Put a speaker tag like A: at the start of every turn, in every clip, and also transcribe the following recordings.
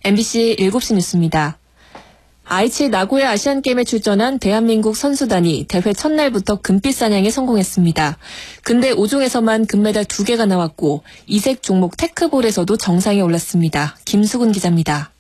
A: MBC 7시 뉴스입니다. aichi 나고야 아시안게임에 출전한 대한민국 선수단이 대회 첫날부터 금빛 사냥에 성공했습니다. 근대 5종에서만 금메달 2개가 나왔고 이색 종목 테크볼에서도 정상에 올랐습니다. 김수근 기자입니다.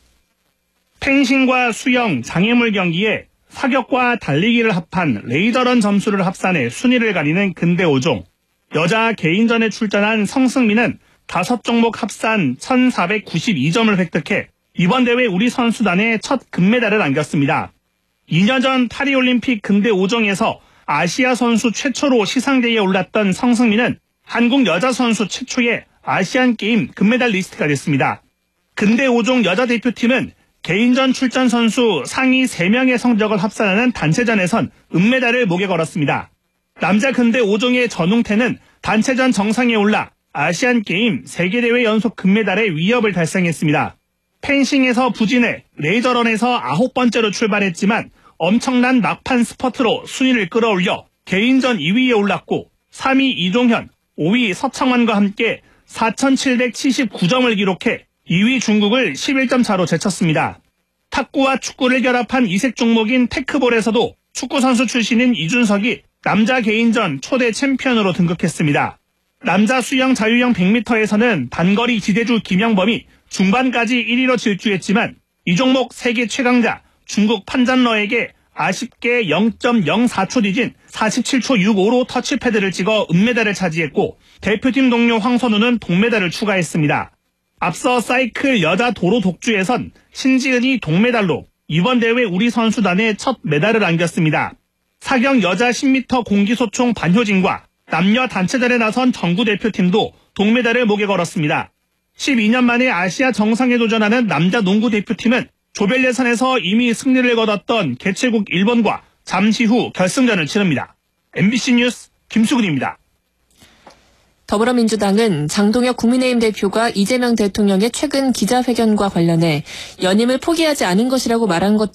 B: 펜싱과 수영, 장애물 경기에 사격과 달리기를 합한 레이저런 점수를 합산해 순위를 가리는 근대 5종. 여자 개인전에 출전한 성승민은 5종목 합산 1,492점을 획득해 이번 대회 우리 선수단의 첫 금메달을 안겼습니다. 2년 전 파리올림픽 근대 5종에서 아시아 선수 최초로 시상대에 올랐던 성승민은 한국 여자 선수 최초의 아시안게임 금메달 리스트가 됐습니다. 근대 5종 여자 대표팀은 개인전 출전 선수 상위 3명의 성적을 합산하는 단체전에선 은메달을 목에 걸었습니다. 남자 근대 5종의 전웅태는 단체전 정상에 올라 아시안게임 세계대회 연속 금메달의 위협을 달성했습니다. 펜싱에서 부진해 레이저런에서 9번째로 출발했지만 엄청난 막판 스퍼트로 순위를 끌어올려 개인전 2위에 올랐고 3위 이종현, 5위 서창환과 함께 4,779점을 기록해 2위 중국을 11점 차로 제쳤습니다. 탁구와 축구를 결합한 이색 종목인 테크볼에서도 축구선수 출신인 이준석이 남자 개인전 초대 챔피언으로 등극했습니다. 남자 수영 자유형 100m에서는 단거리 기대주 김영범이 중반까지 1위로 질주했지만 이 종목 세계 최강자 중국 판잔러에게 아쉽게 0.04초 뒤진 47초 65로 터치패드를 찍어 은메달을 차지했고 대표팀 동료 황선우는 동메달을 추가했습니다. 앞서 사이클 여자 도로 독주에선 신지은이 동메달로 이번 대회 우리 선수단의 첫 메달을 안겼습니다. 사경 여자 10m 공기소총 반효진과 남녀 단체전에 나선 정구 대표팀도 동메달을 목에 걸었습니다. 12년 만에 아시아 정상에 도전하는 남자 농구 대표팀은 조별 예선에서 이미 승리를 거뒀던 개최국 일본과 잠시 후 결승전을 치릅니다. MBC 뉴스 김수근입니다.
A: 더불어민주당은 장동혁 국민의힘 대표가 이재명 대통령의 최근 기자회견과 관련해 연임을 포기하지 않은 것이라고 말한 것